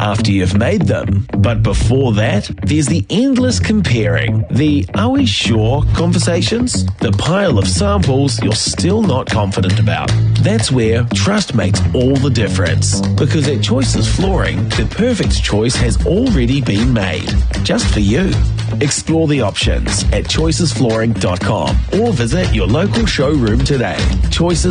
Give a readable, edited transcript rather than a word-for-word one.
after you've made them. But before that, there's the endless comparing, the "are we sure" conversations, the pile of samples you're still not confident about. That's where trust makes all the difference. Because at Choices Flooring, the perfect choice has already been made, just for you. Explore the options at choicesflooring.com or visit your local showroom today. Choices